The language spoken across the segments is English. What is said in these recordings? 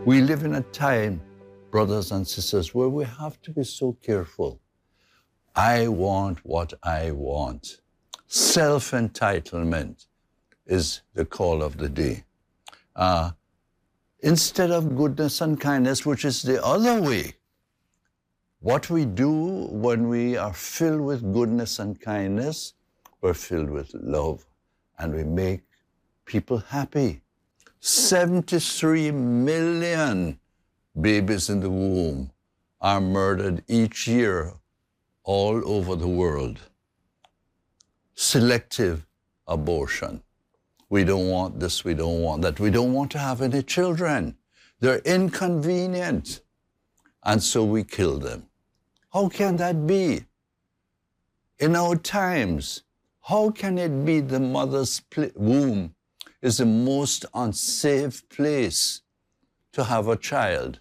We live in a time, brothers and sisters, where we have to be so careful. I want what I want. Self-entitlement is the call of the day. Instead of goodness and kindness, which is the other way, what we do when we are filled with goodness and kindness, we're filled with love, and we make people happy. 73 million babies in the womb are murdered each year all over the world. Selective abortion. We don't want this, we don't want that. We don't want to have any children. They're inconvenient. And so we kill them. How can that be? In our times, how can it be the mother's womb is the most unsafe place to have a child?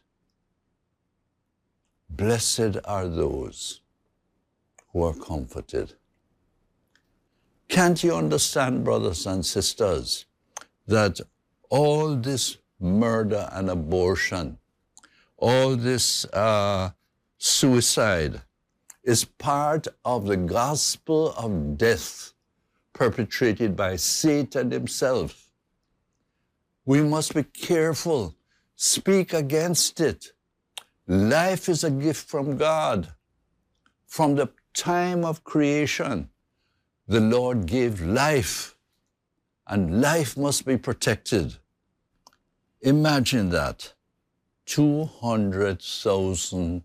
Blessed are those who are comforted. Can't you understand, brothers and sisters, that all this murder and abortion, all this suicide is part of the gospel of death perpetrated by Satan himself? We must be careful, speak against it. Life is a gift from God. From the time of creation, the Lord gave life, and life must be protected. Imagine that. 200,000,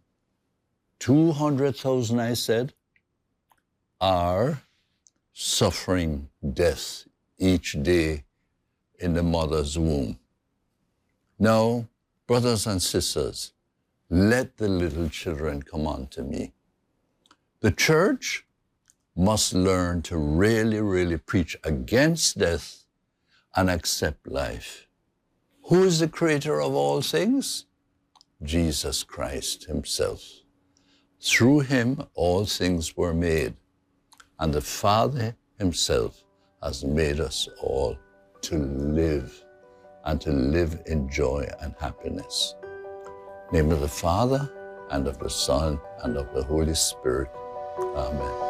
I said, are suffering death each day in the mother's womb. Now, brothers and sisters, let the little children come unto me. The church must learn to really, really preach against death and accept life. Who is the creator of all things? Jesus Christ himself. Through him, all things were made, and the Father himself has made us all to live, and to live in joy and happiness. In the name of the Father, and of the Son, and of the Holy Spirit. Amen.